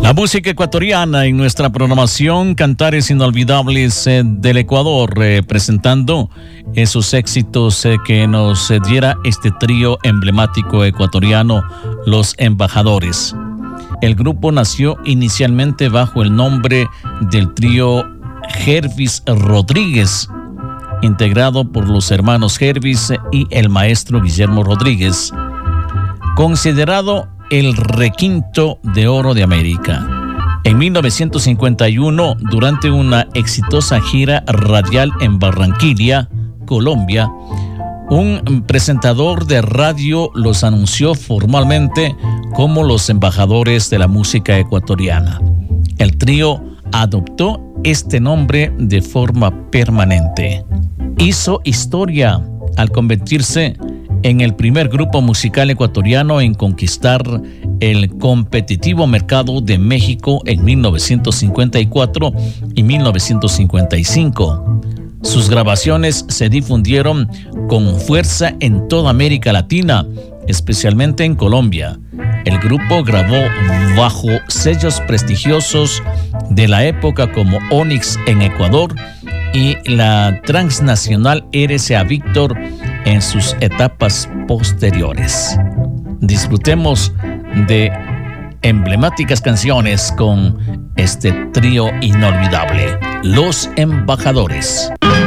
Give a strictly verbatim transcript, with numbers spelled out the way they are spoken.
La música ecuatoriana en nuestra programación, Cantares Inolvidables eh, del Ecuador, eh, presentando esos éxitos eh, que nos eh, diera este trío emblemático ecuatoriano, Los Embajadores. El grupo nació inicialmente bajo el nombre del trío Jervis Rodríguez, integrado por los hermanos Jervis y el maestro Guillermo Rodríguez, considerado el requinto de oro de América. En mil novecientos cincuenta y uno, durante una exitosa gira radial en Barranquilla, Colombia, un presentador de radio los anunció formalmente como los embajadores de la música ecuatoriana. El trío adoptó este nombre de forma permanente. Hizo historia al convertirse en el primer grupo musical ecuatoriano en conquistar el competitivo mercado de México en mil novecientos cincuenta y cuatro y mil novecientos cincuenta y cinco. Sus grabaciones se difundieron con fuerza en toda América Latina, especialmente en Colombia. El grupo grabó bajo sellos prestigiosos de la época como Onyx en Ecuador y la transnacional R C A Víctor en sus etapas posteriores. Disfrutemos de emblemáticas canciones con este trío inolvidable, Los Embajadores.